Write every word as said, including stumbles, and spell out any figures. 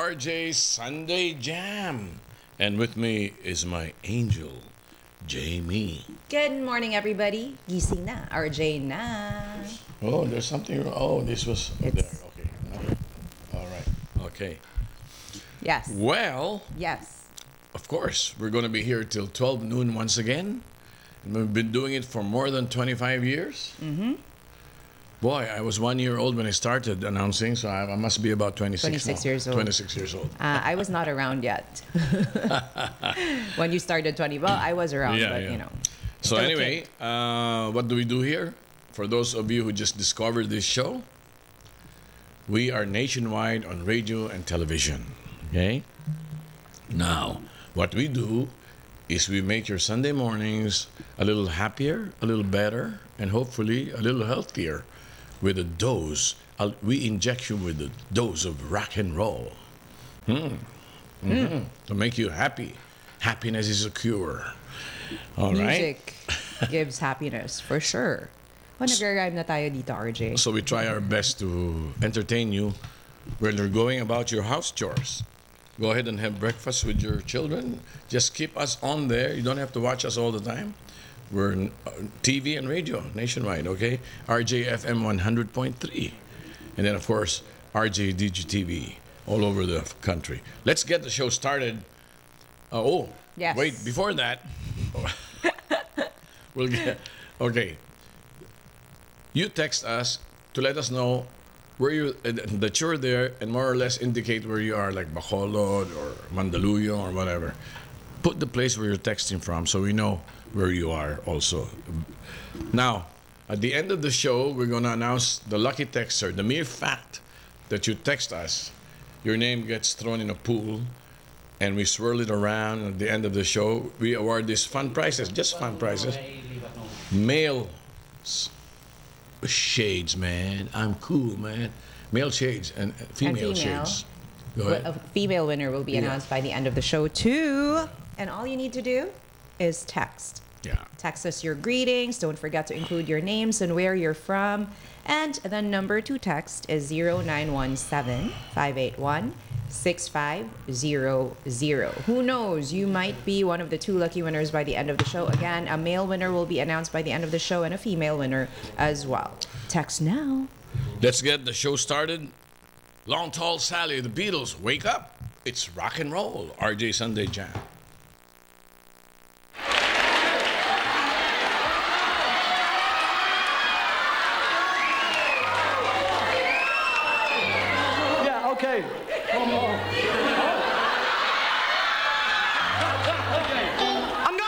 R J's Sunday Jam. And with me is my angel, Jamie. Good morning, everybody. Gising na. R J na. Oh, there's something. Oh, this was there. It's- Okay. Okay. All right. Okay. Yes. Well, Yes. of course, we're going to be here till twelve noon once again. And we've been doing it for more than twenty-five years. Mm-hmm. Boy, I was one year old when I started announcing, so I, I must be about twenty-six twenty-six now. years old. twenty-six years old. Uh, I was not around yet. When you started twenty, well, I was around, Yeah, but yeah. you know. So still a anyway, kid. uh, what do we do here? For those of you who just discovered this show, we are nationwide on radio and television. Okay? Now, what we do is we make your Sunday mornings a little happier, a little better, and hopefully a little healthier with a dose. I'll, we inject you with a dose of rock and roll. Hmm. Mhm. To make you happy. Happiness is a cure. All right? Music gives happiness, for sure. O, nag-rhyme na tayo dito, R J. So we try our best to entertain you when you're going about your house chores. Go ahead and have breakfast with your children. Just keep us on there. You don't have to watch us all the time. We're on uh, T V and radio nationwide, okay? R J F M one hundred point three. And then, of course, R J D G T V all over the country. Let's get the show started. Uh, oh, Yes. wait, before that, we'll get, okay. You text us to let us know where you uh, that you're there and more or less indicate where you are, like Bacolod or Mandaluyong or whatever. Put the place where you're texting from so we know where you are also. Now, at the end of the show, we're going to announce the lucky texter. The mere fact that you text us, your name gets thrown in a pool and we swirl it around. At the end of the show, we award these fun prizes, just fun prizes. Male s- shades, man. I'm cool, man. Male shades and uh, female, female. shades. Go A ahead. female winner will be Yeah. announced by the end of the show, too. And all you need to do is text. Yeah. Text us your greetings. Don't forget to include your names and where you're from. And the number to text is zero nine one seven, five eight one, six five zero zero. Who knows? You might be one of the two lucky winners by the end of the show. Again, a male winner will be announced by the end of the show and a female winner as well. Text now. Let's get the show started. Long Tall Sally, the Beatles, wake up. It's rock and roll. R J Sunday Jam. Yeah, okay. One more.